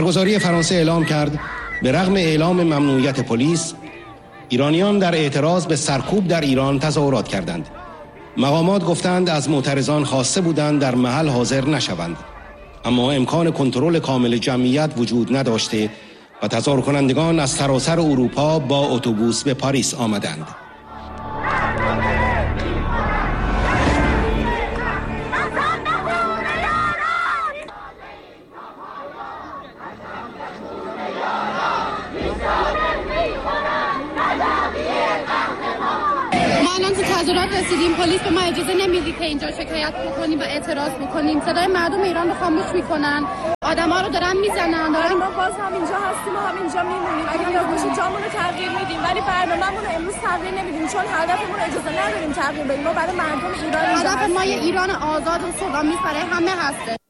خبرگزاری فرانسه اعلام کرد به رغم اعلام ممنوعیت پلیس، ایرانیان در اعتراض به سرکوب در ایران تظاهرات کردند. مقامات گفتند از معترضان خواسته بودند در محل حاضر نشوند، اما امکان کنترل کامل جمعیت وجود نداشته و تظاهر کنندگان از سراسر اروپا با اتوبوس به پاریس آمدند. تظاهرات رسیدیم، پلیس به ما اجازه نمیده که اینجا شکایت بکنیم و اعتراض بکنیم. صدای مردم ایران رو خاموش میکنن، آدما رو دارن میزنن. ما باز هم اینجا هستیم و همینجا میمونیم. اگه نیاز باشه جامون رو تغییر میدیم، ولی برنامه‌مون رو امروز تغییر نمیدیم، چون هدفمون اجازه نداریم تغییر بدیم. ما برای مردم ایران هدف ما یه ایران آزاد و صلح‌آمیز برای همه هست.